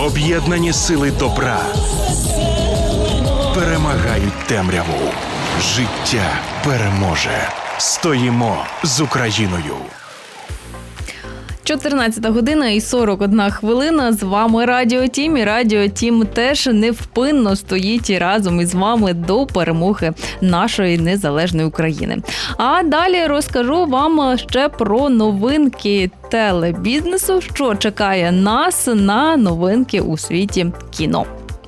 Об'єднані сили добра перемагають темряву. Життя переможе. Стоїмо з Україною. 14 година і 41 хвилина. З вами Радіо Тім. І Радіо Тім теж невпинно стоїть і разом із вами до перемоги нашої незалежної України. А далі розкажу вам ще про новинки телебізнесу, що чекає нас на новинки у світі кіно.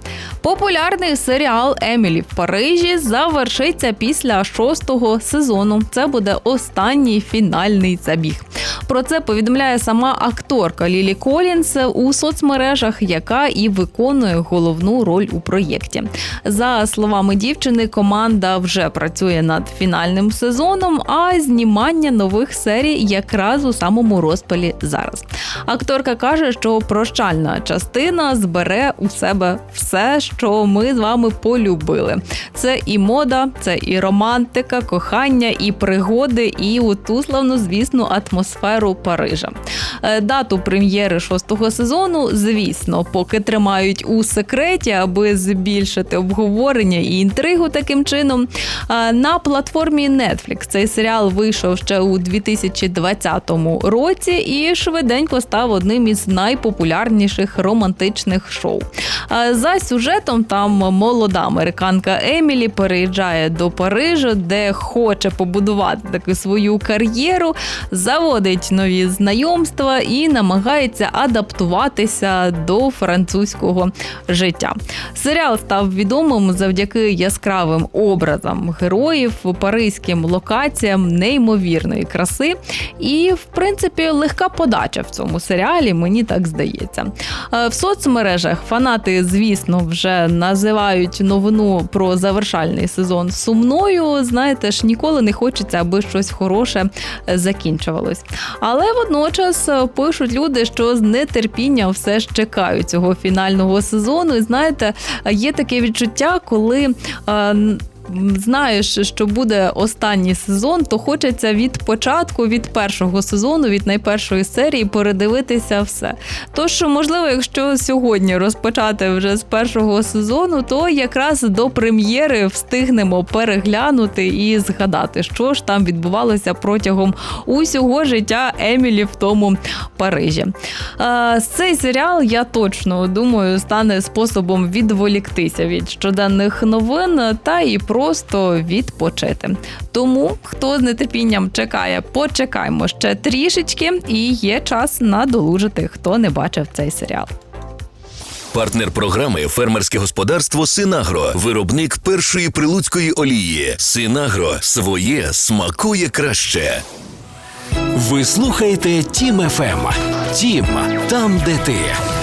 Популярний серіал «Емілі в Парижі» завершиться після 6-го сезону. Це буде останній фінальний забіг. Про це повідомляє сама акторка Лілі Колінс у соцмережах, яка і виконує головну роль у проєкті. За словами дівчини, команда вже працює над фінальним сезоном, а знімання нових серій якраз у самому розпалі зараз. Акторка каже, що прощальна частина збере у себе все, що ми з вами полюбили. Це і мода, це і романтика, кохання, і пригоди, і у ту славнозвісну атмосферу Парижа. Дату прем'єри 6-го сезону, звісно, поки тримають у секреті, аби збільшити обговорення і інтригу таким чином. На платформі Netflix цей серіал вийшов ще у 2020 році і швиденько став одним із найпопулярніших романтичних шоу. За сюжетом там молода американка Емілі переїжджає до Парижу, де хоче побудувати таку свою кар'єру, заводить нові знайомства і намагається адаптуватися до французького життя. Серіал став відомим завдяки яскравим образам героїв, паризьким локаціям неймовірної краси і, в принципі, легка подача в цьому серіалі, мені так здається. В соцмережах фанати, звісно, вже називають новину про завершальний сезон сумною. Знаєте ж, ніколи не хочеться, аби щось хороше закінчувалось. Але водночас пишуть люди, що з нетерпінням все ж чекають цього фінального сезону. І знаєте, є таке відчуття, коли знаєш, що буде останній сезон, то хочеться від початку, від першого сезону, від найпершої серії передивитися все. Тож, можливо, якщо сьогодні розпочати вже з першого сезону, то якраз до прем'єри встигнемо переглянути і згадати, що ж там відбувалося протягом усього життя Емілі в тому Парижі. Цей серіал, я точно думаю, стане способом відволіктися від щоденних новин та і просто відпочити. Тому, хто з нетерпінням чекає, почекаймо ще трішечки і є час надолужити, хто не бачив цей серіал. Партнер програми «Фермерське господарство Синагро». Виробник першої прилуцької олії. Синагро. Своє смакує краще. Ви слухаєте Тім ФМ. Тім – там, де ти.